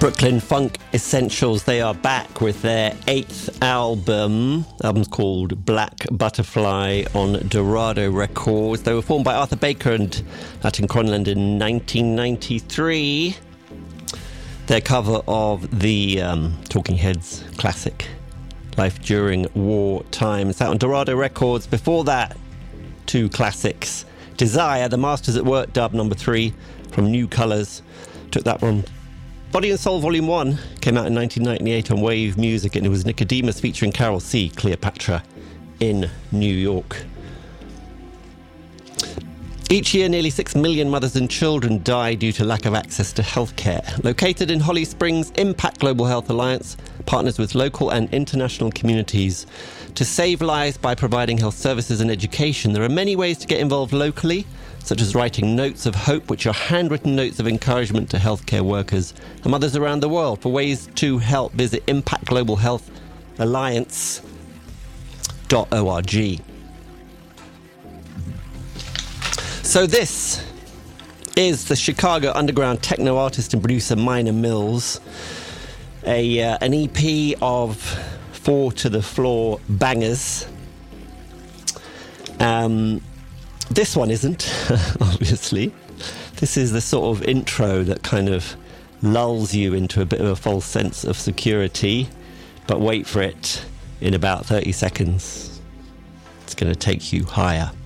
Brooklyn Funk Essentials. They are back with their 8th album. The album's called Black Butterfly on Dorado Records. They were formed by Arthur Baker and Latin Cronland in 1993. Their cover of the Talking Heads classic Life During War Time. It's out on Dorado Records. Before that, two classics. Desire, The Masters at Work dub number 3 from New Colours. Took that one. Body and Soul Volume 1 came out in 1998 on Wave Music, and it was Nicodemus featuring Carol C. Cleopatra in New York. Each year, nearly 6 million mothers and children die due to lack of access to healthcare. Located in Holly Springs, Impact Global Health Alliance partners with local and international communities to save lives by providing health services and education. There are many ways to get involved locally, such as writing notes of hope, which are handwritten notes of encouragement to healthcare workers and mothers around the world. For ways to help, visit Impact Global Health Alliance.org. So this is the Chicago underground techno artist and producer Minor Mills, an EP of 4 to the floor bangers. This one isn't, obviously. This is the sort of intro that kind of lulls you into a bit of a false sense of security. But wait for it. In about 30 seconds, it's going to take you higher.